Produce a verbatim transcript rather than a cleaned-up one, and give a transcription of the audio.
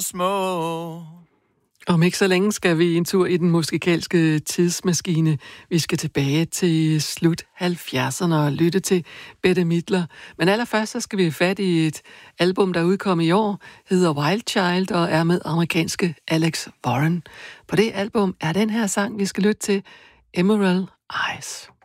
små. Om ikke så længe skal vi en tur i den musikalske tidsmaskine. Vi skal tilbage til slut halvfjerdserne og lytte til Bette Midler. Men allerførst så skal vi have fat i et album, der udkom i år, hedder Wild Child og er med amerikanske Alex Warren. På det album er den her sang, vi skal lytte til, Emerald Eyes.